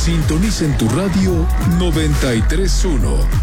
Sintoniza en tu radio 93.1,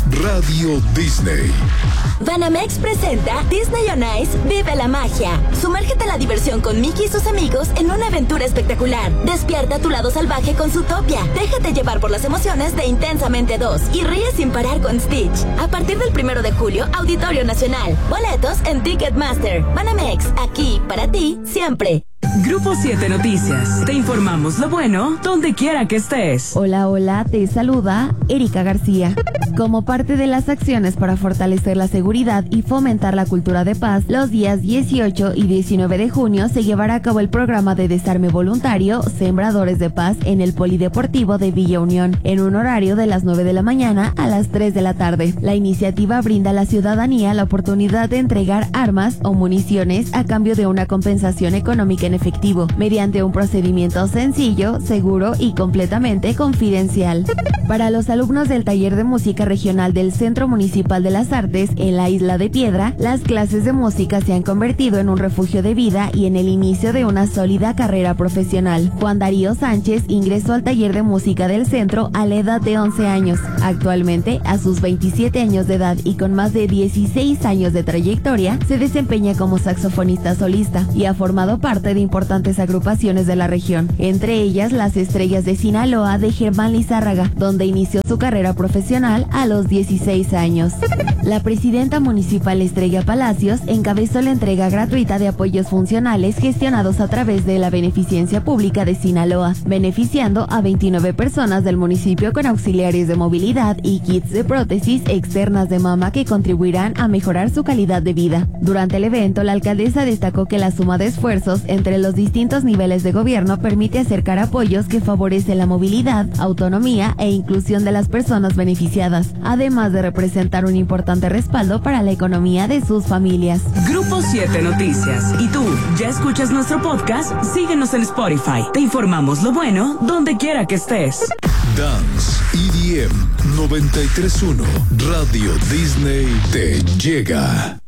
Radio Disney. Banamex presenta Disney on Ice Vive la Magia. Sumérgete a la diversión con Mickey y sus amigos en una aventura espectacular. Despierta tu lado salvaje con Zootopia. Déjate llevar por las emociones de Intensamente 2 y ríe sin parar con Stitch. A partir del 1 de julio, Auditorio Nacional. Boletos en Ticketmaster. Banamex, aquí para ti siempre. Grupo 7 Noticias. Te informamos lo bueno donde quiera que estés. Hola, te saluda Erika García. Como parte de las acciones para fortalecer la seguridad y fomentar la cultura de paz, los días 18 y 19 de junio se llevará a cabo el programa de desarme voluntario Sembradores de Paz en el Polideportivo de Villa Unión, en un horario de las 9 de la mañana a las 3 de la tarde. La iniciativa brinda a la ciudadanía la oportunidad de entregar armas o municiones a cambio de una compensación económica en efectivo, mediante un procedimiento sencillo, seguro y completamente confidencial. Para los alumnos del taller de música regional del Centro Municipal de las Artes en la Isla de Piedra, las clases de música se han convertido en un refugio de vida y en el inicio de una sólida carrera profesional. Juan Darío Sánchez ingresó al taller de música del centro a la edad de 11 años. Actualmente, a sus 27 años de edad y con más de 16 años de trayectoria, se desempeña como saxofonista solista y ha formado parte de importantes agrupaciones de la región, entre ellas las Estrellas de Sinaloa de Germán Lizárraga, donde inició su carrera profesional a los 16 años. La presidenta municipal Estrella Palacios encabezó la entrega gratuita de apoyos funcionales gestionados a través de la Beneficencia Pública de Sinaloa, beneficiando a 29 personas del municipio con auxiliares de movilidad y kits de prótesis externas de mama que contribuirán a mejorar su calidad de vida. Durante el evento, la alcaldesa destacó que la suma de esfuerzos entre los distintos niveles de gobierno permite acercar apoyos que favorecen la movilidad, autonomía e inclusión de las personas beneficiadas, además de representar un importante respaldo para la economía de sus familias. Grupo 7 Noticias. ¿Y tú, ya escuchas nuestro podcast? Síguenos en Spotify. Te informamos lo bueno donde quiera que estés. Dance EDM 93.1, Radio Disney te llega.